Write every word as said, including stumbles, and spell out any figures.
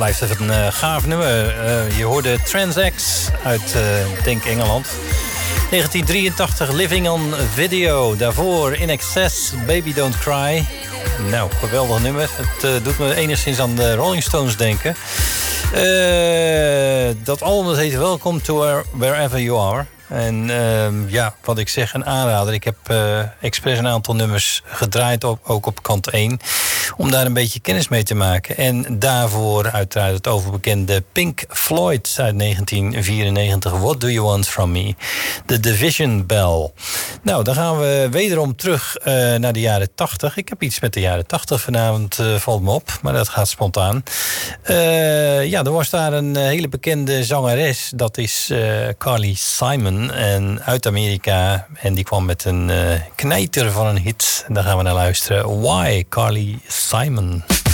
Blijft even een uh, gaaf nummer. Uh, je hoorde Transax uit, uh, denk Engeland. negentien drieëntachtig, Living on Video. Daarvoor In Excess, Baby Don't Cry. Nou, geweldig nummer. Het uh, doet me enigszins aan de Rolling Stones denken. Uh, dat album dat heet Welcome to Wherever You Are. En uh, ja, wat ik zeg, een aanrader. Ik heb uh, expres een aantal nummers gedraaid, op, ook op kant één... om daar een beetje kennis mee te maken. En daarvoor uiteraard het overbekende Pink Floyd uit negentien vierennegentig. What Do You Want From Me? The Division Bell. Nou, dan gaan we wederom terug uh, naar de jaren tachtig. Ik heb iets met de jaren tachtig vanavond, uh, valt me op. Maar dat gaat spontaan. Uh, ja, er was daar een hele bekende zangeres. Dat is uh, Carly Simon. En uit Amerika. En die kwam met een uh, knijter van een hit. Daar gaan we naar luisteren. Why, Carly Simon.